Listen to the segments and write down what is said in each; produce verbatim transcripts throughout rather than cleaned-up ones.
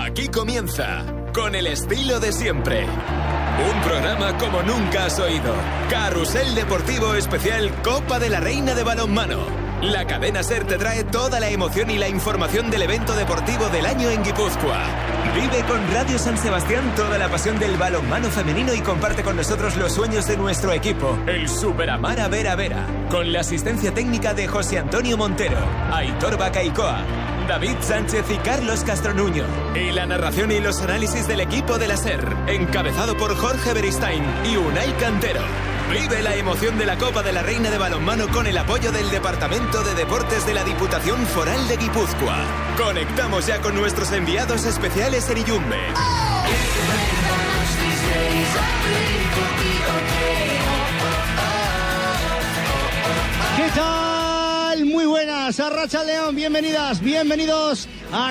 Aquí comienza, con el estilo de siempre, un programa como nunca has oído. Carrusel Deportivo Especial Copa de la Reina de Balonmano. La cadena SER te trae toda la emoción y la información del evento deportivo del año en Guipúzcoa. Vive con Radio San Sebastián toda la pasión del balonmano femenino y comparte con nosotros los sueños de nuestro equipo, el Superamara Vera Vera, con la asistencia técnica de José Antonio Montero, Aitor Bacaicoa, David Sánchez y Carlos Castronuño. Y la narración y los análisis del equipo de la SER, encabezado por Jorge Beristain y Unai Cantero. Vive la emoción de la Copa de la Reina de Balonmano con el apoyo del Departamento de Deportes de la Diputación Foral de Guipúzcoa. Conectamos ya con nuestros enviados especiales en Iyumbe. ¿Qué tal? Muy buenas, Arratsaldeon, bienvenidas, bienvenidos a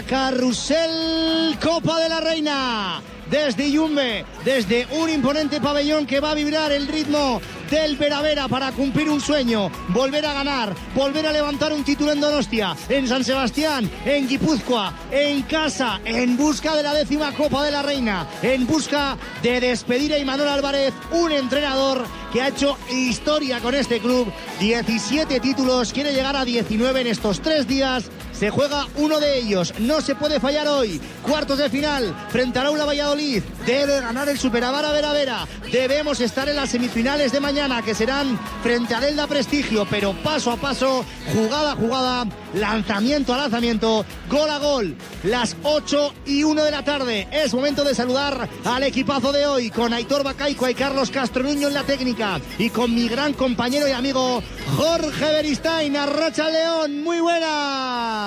Carrusel Copa de la Reina. Desde Iyumbe, desde un imponente pabellón que va a vibrar el ritmo del Vera Vera para cumplir un sueño, volver a ganar, volver a levantar un título en Donostia, en San Sebastián, en Guipúzcoa, en casa, en busca de la décima Copa de la Reina, en busca de despedir a Imanol Álvarez, un entrenador que ha hecho historia con este club, diecisiete títulos, quiere llegar a diecinueve en estos tres días. Se juega uno de ellos, no se puede fallar hoy. Cuartos de final, frente a Aula Valladolid. Debe ganar el Superamara Vera Vera. Debemos estar en las semifinales de mañana, que serán frente a Delda Prestigio, pero paso a paso, jugada a jugada, lanzamiento a lanzamiento, gol a gol. Las ocho y uno de la tarde. Es momento de saludar al equipazo de hoy, con Aitor Bacaicoa y Carlos Castronuño en la técnica, y con mi gran compañero y amigo Jorge Beristain. Arratsaldeon, muy buena.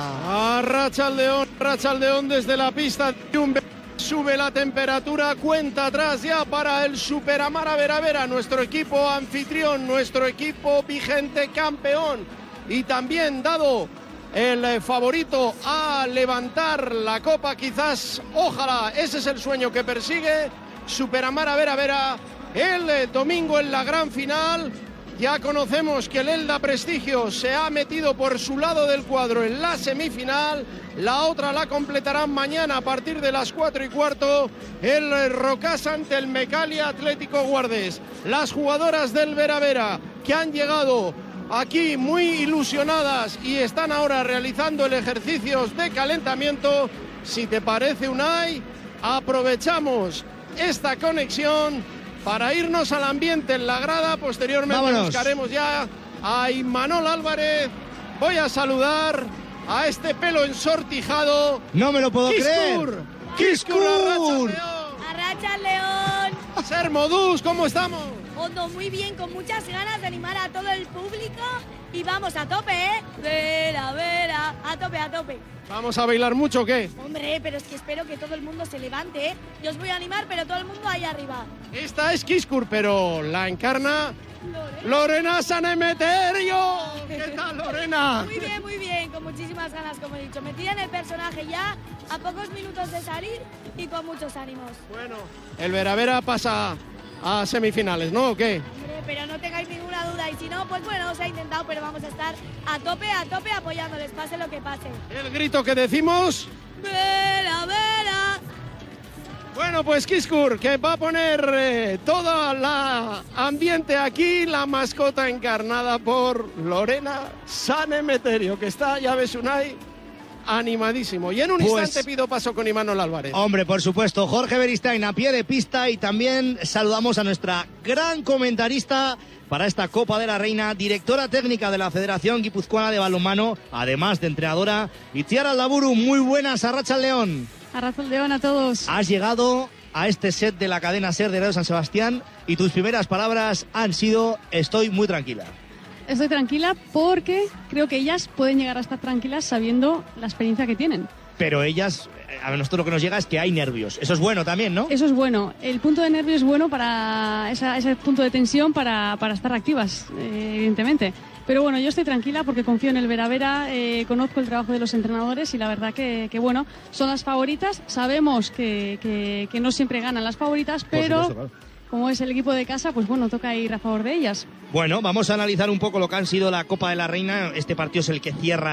Arratsaldeon, Arratsaldeon desde la pista de Iyumbe. Sube la temperatura, cuenta atrás ya para el Superamara Vera Vera, nuestro equipo anfitrión, nuestro equipo vigente campeón, y también dado el favorito a levantar la copa, quizás, ojalá, ese es el sueño que persigue Superamara Vera Vera el domingo en la gran final. Ya conocemos que el Elda Prestigio se ha metido por su lado del cuadro en la semifinal. La otra la completarán mañana a partir de las cuatro y cuarto el Rocasa ante el Mecalia Atlético Guardés. Las jugadoras del Vera Vera, que han llegado aquí muy ilusionadas y están ahora realizando el ejercicio de calentamiento. Si te parece, Unai, aprovechamos esta conexión para irnos al ambiente en la grada. Posteriormente Vámonos. buscaremos ya a Imanol Álvarez. Voy a saludar a este pelo ensortijado. No me lo puedo Quiskur. creer. Quiskur, Arratsaldeon. Arratsaldeon. Ser Modus, ¿cómo estamos? Ondo, muy bien, con muchas ganas de animar a todo el público. Y vamos a tope, ¿eh? Vera, Vera, a tope, a tope. ¿Vamos a bailar mucho o qué? Hombre, pero es que espero que todo el mundo se levante, ¿eh? Yo os voy a animar, pero todo el mundo ahí arriba. Esta es Quiskur, pero la encarna Lorena, Lorena Sanemeterio. ¿Qué tal, Lorena? Muy bien, muy bien, con muchísimas ganas, como he dicho. Metida en el personaje ya, a pocos minutos de salir y con muchos ánimos. Bueno, el Vera Vera pasa a semifinales, ¿no? ¿O qué? Hombre, pero no tengáis ninguna duda, y si no, pues bueno, se ha intentado, pero vamos a estar a tope, a tope apoyándoles, pase lo que pase. El grito que decimos... Vera, Vera. Bueno, pues Quiskur, que va a poner eh, toda la ambiente aquí, la mascota encarnada por Lorena Sanemeterio, que está, ya ves, Unai, animadísimo. Y en un pues, instante pido paso con Imanol Álvarez. Hombre, por supuesto, Jorge Beristain a pie de pista, y también saludamos a nuestra gran comentarista para esta Copa de la Reina, directora técnica de la Federación Guipuzcoana de Balonmano, además de entrenadora, Itziar Aldaburu. Muy buenas, Arratsaldeon. Arratsaldeon a todos. Has llegado a este set de la cadena SER de Radio San Sebastián y tus primeras palabras han sido: estoy muy tranquila. Estoy tranquila porque creo que ellas pueden llegar a estar tranquilas sabiendo la experiencia que tienen. Pero ellas, a nosotros lo que nos llega es que hay nervios. Eso es bueno también, ¿no? Eso es bueno. El punto de nervio es bueno para esa, ese punto de tensión para, para estar activas, eh, evidentemente. Pero bueno, yo estoy tranquila porque confío en el Vera Vera, eh, conozco el trabajo de los entrenadores y la verdad que, que bueno, son las favoritas. Sabemos que, que, que no siempre ganan las favoritas, pero supuesto, claro, como es el equipo de casa, pues bueno, toca ir a favor de ellas. Bueno, vamos a analizar un poco lo que han sido la Copa de la Reina. Este partido es el que cierra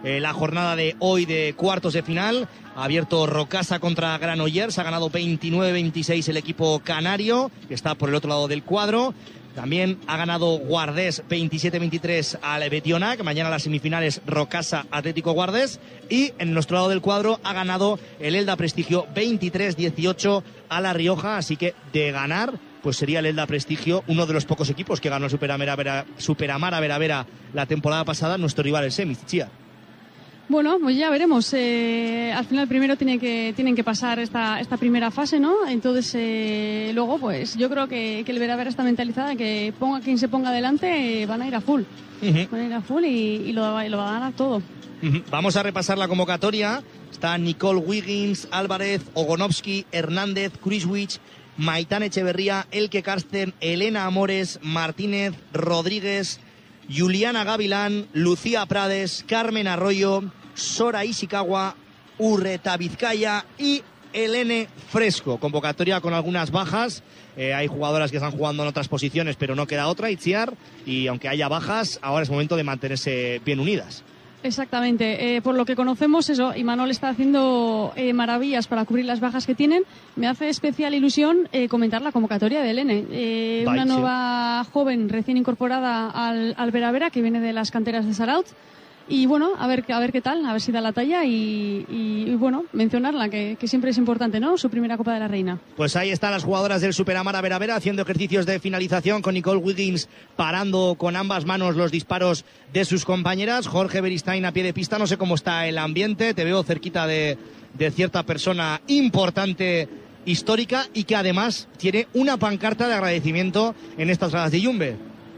eh, la jornada de hoy de cuartos de final. Ha abierto Rocasa contra Granollers, ha ganado veintinueve veintiséis el equipo canario, que está por el otro lado del cuadro. También ha ganado Guardés veintisiete veintitrés al Betionac. Mañana las semifinales Rocasa Atlético Guardés. Y en nuestro lado del cuadro ha ganado el Elda Prestigio veintitrés dieciocho a La Rioja. Así que de ganar, pues sería el Elda Prestigio uno de los pocos equipos que ganó Superamara Vera, Superamara Vera Vera la temporada pasada. Nuestro rival el Semis, Chía. Bueno, pues ya veremos. Eh, al final primero tiene que, tienen que pasar esta, esta primera fase, ¿no? Entonces, eh, luego, pues yo creo que, que el Vera Vera está mentalizada, que ponga quien se ponga adelante, eh, van a ir a full. Uh-huh. Van a ir a full y, y, lo, y lo van a ganar todo. Uh-huh. Vamos a repasar la convocatoria. Está Nicole Wiggins, Álvarez, Ogonovsky, Hernández, Kruiswich, Maitán Echeverría, Elke Karsten, Elena Amores, Martínez, Rodríguez, Juliana Gavilán, Lucía Prades, Carmen Arroyo, Sora Ishikawa, Urreta Vizcaya y Elene Fresco. Convocatoria con algunas bajas. Eh, hay jugadoras que están jugando en otras posiciones, pero no queda otra, Itziar. Y aunque haya bajas, ahora es momento de mantenerse bien unidas. Exactamente, eh, por lo que conocemos eso, Imanol está haciendo eh, maravillas para cubrir las bajas que tienen. Me hace especial ilusión eh, comentar la convocatoria de Elene, eh, una nueva joven recién incorporada al, al Vera Vera, que viene de las canteras de Saraut. Y bueno, a ver, a ver qué tal, a ver si da la talla y, y, y bueno, mencionarla, que, que siempre es importante, ¿no? Su primera Copa de la Reina. Pues ahí están las jugadoras del Superamara Vera Vera haciendo ejercicios de finalización, con Nicole Wiggins parando con ambas manos los disparos de sus compañeras. Jorge Beristain a pie de pista, no sé cómo está el ambiente, te veo cerquita de, de cierta persona importante, histórica, y que además tiene una pancarta de agradecimiento en estas gradas de Yumbe.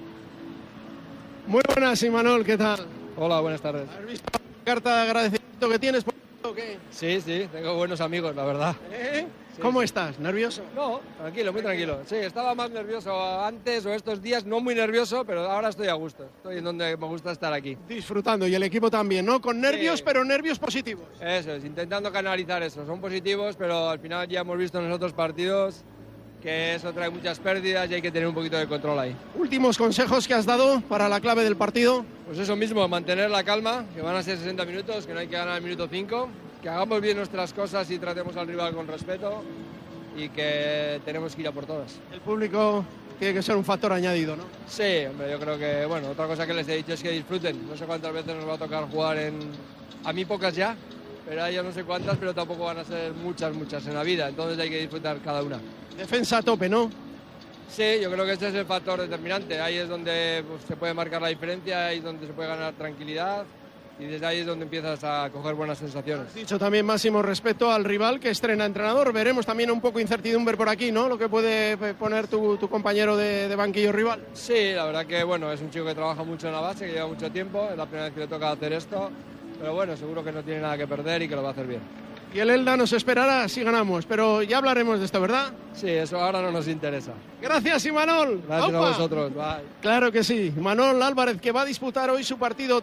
Muy buenas, Imanol, ¿qué tal? Hola, buenas tardes. ¿Has visto la carta de agradecimiento que tienes por o qué? Sí, sí, tengo buenos amigos, la verdad. ¿Eh? Sí, ¿Cómo sí. estás? ¿Nervioso? No, tranquilo, muy tranquilo. Sí, estaba más nervioso antes o estos días, no muy nervioso, pero ahora estoy a gusto. Estoy en donde me gusta estar aquí. Disfrutando, y el equipo también, ¿no? Con nervios, Sí. pero nervios positivos. Eso es, intentando canalizar eso. Son positivos, pero al final ya hemos visto en los otros partidos que eso trae muchas pérdidas y hay que tener un poquito de control ahí. Últimos consejos que has dado para la clave del partido. Pues eso mismo, mantener la calma, que van a ser sesenta minutos, que no hay que ganar el minuto cinco, que hagamos bien nuestras cosas y tratemos al rival con respeto y que tenemos que ir a por todas. El público tiene que ser un factor añadido, ¿no? Sí, hombre, yo creo que, bueno, otra cosa que les he dicho es que disfruten. No sé cuántas veces nos va a tocar jugar en... A mí pocas ya, pero a ellos no sé cuántas, pero tampoco van a ser muchas, muchas en la vida. Entonces hay que disfrutar cada una. Defensa a tope, ¿no? Sí, yo creo que ese es el factor determinante. Ahí es donde pues, se puede marcar la diferencia, ahí es donde se puede ganar tranquilidad y desde ahí es donde empiezas a coger buenas sensaciones. Has dicho también máximo respeto al rival que estrena entrenador. Veremos también un poco incertidumbre por aquí, ¿no? Lo que puede poner tu, tu compañero de, de banquillo rival. Sí, la verdad que bueno, es un chico que trabaja mucho en la base, que lleva mucho tiempo, es la primera vez que le toca hacer esto, pero bueno, seguro que no tiene nada que perder y que lo va a hacer bien. Y el Elda nos esperará si ganamos, pero ya hablaremos de esto, ¿verdad? Sí, eso ahora no nos interesa. Gracias, Imanol. Gracias ¡Aupa! a vosotros. Bye. Claro que sí. Manol Álvarez, que va a disputar hoy su partido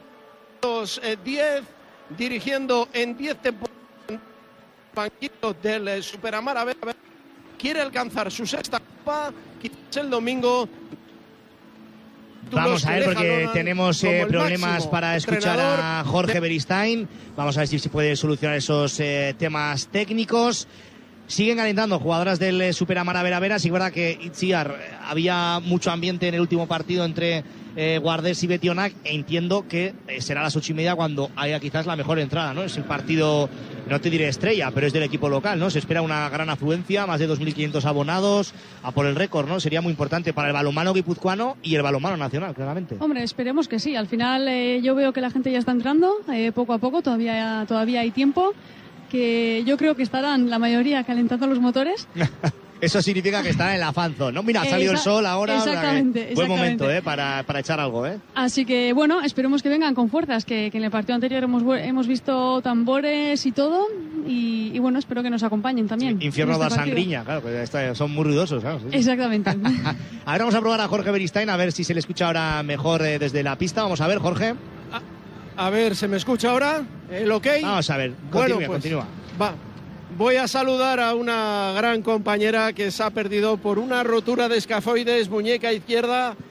diez, dirigiendo en diez temporadas banquillo del eh, Superamara Vera Vera. Quiere alcanzar su sexta copa, quizás el domingo. Vamos a ver, porque tenemos eh, problemas para escuchar a Jorge Beristain. Vamos a ver si se puede solucionar esos eh, temas técnicos. Siguen calentando jugadoras del eh, Superamara Vera Vera. Sí, es verdad que Itziar, eh, había mucho ambiente en el último partido entre eh, Guardés y Betionac. Entiendo que eh, será a las ocho y media cuando haya quizás la mejor entrada, ¿no? Es el partido, no te diré estrella, pero es del equipo local, ¿no? Se espera una gran afluencia, más de dos mil quinientos abonados, a por el récord, ¿no? Sería muy importante para el balonmano guipuzcoano y el balonmano nacional, claramente. Hombre, esperemos que sí. Al final eh, yo veo que la gente ya está entrando, eh, poco a poco, todavía, todavía hay tiempo, que yo creo que estarán la mayoría calentando los motores. Eso significa que estarán en la fanzone, ¿no? Mira, ha salido Esa, el sol ahora. Exactamente, Buen exactamente. momento, ¿eh? Para, para echar algo, ¿eh? Así que, bueno, esperemos que vengan con fuerzas, que, que en el partido anterior hemos, hemos visto tambores y todo, y, y bueno, espero que nos acompañen también. Infierno en da este partido. sangriña, claro, que está, son muy ruidosos, claro. Sí. Exactamente. A ver, vamos a probar a Jorge Beristain, a ver si se le escucha ahora mejor eh, desde la pista. Vamos a ver, Jorge. A, a ver, ¿se me escucha ahora? ¿El ok? Vamos a ver, continúa, bueno, pues, continúa. Va. Voy a saludar a una gran compañera que se ha perdido por una rotura de escafoides, muñeca izquierda,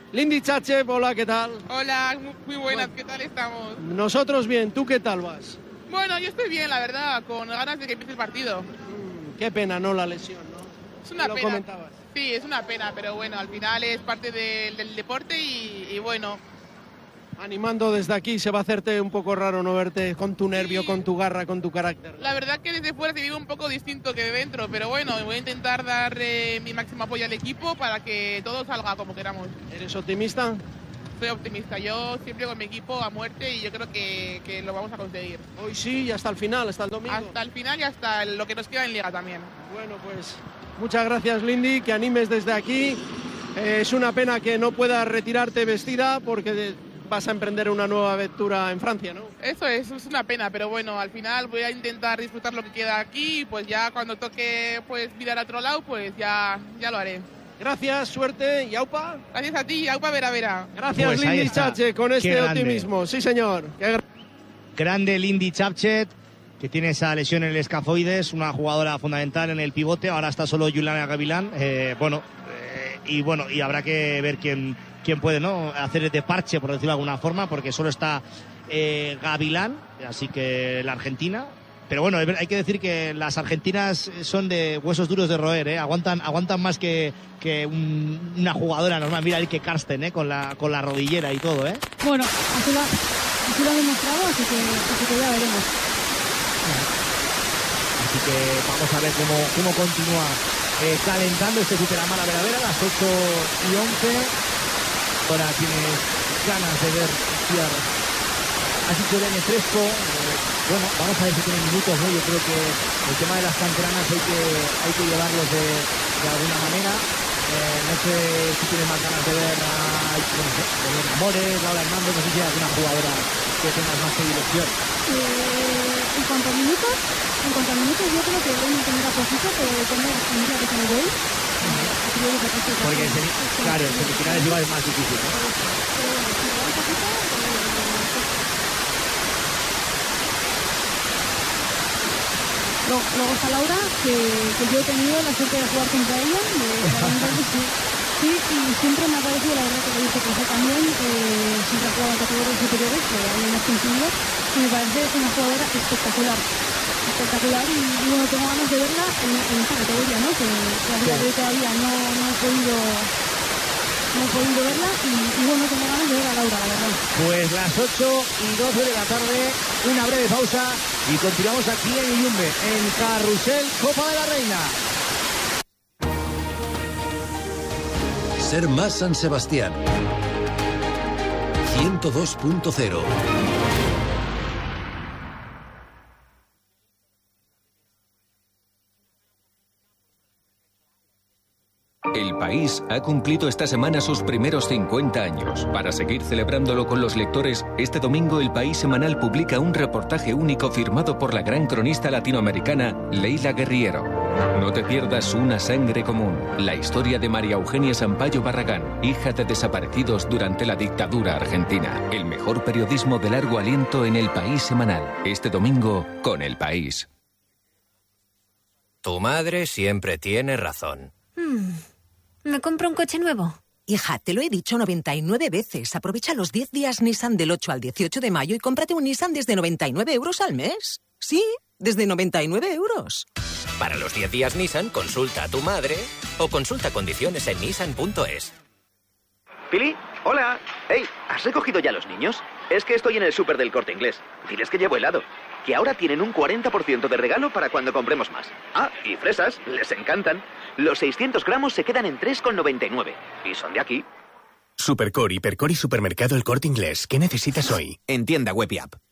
Lindy Chache, hola, ¿qué tal? Hola, muy buenas, ¿qué tal estamos? Nosotros bien, ¿tú qué tal vas? Bueno, yo estoy bien, la verdad, con ganas de que empiece el partido. Mm, qué pena, ¿no? La lesión, ¿no? Es una lo pena. Comentabas. Sí, es una pena, pero bueno, al final es parte de, del deporte y, y bueno. Animando desde aquí, se va a hacerte un poco raro no verte con tu nervio, sí. con tu garra, con tu carácter. La verdad que desde fuera se vive un poco distinto que de dentro, pero bueno, voy a intentar dar eh, mi máximo apoyo al equipo para que todo salga como queramos. ¿Eres optimista? Soy optimista, yo siempre con mi equipo a muerte y yo creo que, que lo vamos a conseguir. Hoy sí y hasta el final, hasta el domingo. Hasta el final y hasta lo que nos queda en Liga también. Bueno, pues muchas gracias, Lindy, que animes desde aquí. Eh, es una pena que no puedas retirarte vestida porque vas a emprender una nueva aventura en Francia, ¿no? Eso es, es una pena, pero bueno, al final voy a intentar disfrutar lo que queda aquí y pues ya cuando toque pues mirar a otro lado, pues ya, ya lo haré. Gracias, suerte y aupa. Gracias a ti, aupa vera vera. Gracias, Pues ahí Lindy está. Chache, con Qué este grande. optimismo. Sí, señor. Qué gra- Grande Lindy Chapchet, que tiene esa lesión en el escafoides, una jugadora fundamental en el pivote. Ahora está solo Juliana Gavilán. Eh, bueno, eh, y bueno, y habrá que ver quién, quién puede, ¿no?, hacer de parche, por decirlo de alguna forma, porque solo está eh, Gavilán, así que la Argentina. Pero bueno, hay que decir que las argentinas son de huesos duros de roer, ¿eh? Aguantan, aguantan más que, que un, una jugadora normal. Mira el que Karsten, ¿eh? Con la, con la rodillera y todo, ¿eh? Bueno, así lo, así lo ha demostrado, así que, así que ya veremos. Así que vamos a ver cómo, cómo continúa eh, calentando este Superamara Vera Vera a las ocho y once. Ahora tienes ganas de ver tirar así que viene fresco. Eh, bueno, vamos a ver si tienen minutos, ¿no? Yo creo que el tema de las canteranas hay que, hay que llevarlos de, de alguna manera. Eh, no sé si tienes más ganas de ver a, no sé, de ver a Mores, Laura Hernández, no sé si hay alguna jugadora que tengas más predilección. Eh, en cuanto a minutos, en cuanto a minutos, yo creo que hoy tendrá poquito, pero depende de la experiencia que se me doy. Porque en semi- claro, en semifinales igual es más difícil, ¿no? Luego, luego está Laura, que, que yo he tenido la suerte de jugar contra ella, de, de sí, sí, y siempre me ha parecido, la verdad que lo he visto crecer también, eh, siempre ha jugado en categorías superiores, pero ahí hemos coincidido, y me parece una jugadora espectacular, espectacular, y, y bueno, tengo ganas de verla en, en esta categoría, ¿no? Que, que a día de hoy todavía no, no he podido... No he podido verla y, y bueno, tengo ganas de ver a Laura, la verdad. Pues las ocho y doce de la tarde, una breve pausa y continuamos aquí en Iyumbe, en Carrusel Copa de la Reina. Ser más San Sebastián. ciento dos punto cero. El País ha cumplido esta semana sus primeros cincuenta años. Para seguir celebrándolo con los lectores, este domingo El País Semanal publica un reportaje único firmado por la gran cronista latinoamericana Leila Guerriero. No te pierdas Una sangre común, la historia de María Eugenia Sampaio Barragán, hija de desaparecidos durante la dictadura argentina. El mejor periodismo de largo aliento en El País Semanal. Este domingo con El País. Tu madre siempre tiene razón. Hmm. ¿Me compro un coche nuevo? Hija, te lo he dicho noventa y nueve veces. Aprovecha los diez días Nissan del ocho al dieciocho de mayo y cómprate un Nissan desde noventa y nueve euros al mes. Sí, desde noventa y nueve euros. Para los diez días Nissan, consulta a tu madre o consulta condiciones en nissan punto es. Pili, hola. Hey, ¿has recogido ya a los niños? Es que estoy en el súper del Corte Inglés. Diles que llevo helado. Que ahora tienen un cuarenta por ciento de regalo para cuando compremos más. Ah, y fresas, les encantan. Los seiscientos gramos se quedan en tres con noventa y nueve. Y son de aquí. Supercor, Hipercor y Supermercado El Corte Inglés. ¿Qué necesitas hoy? En tienda web y app.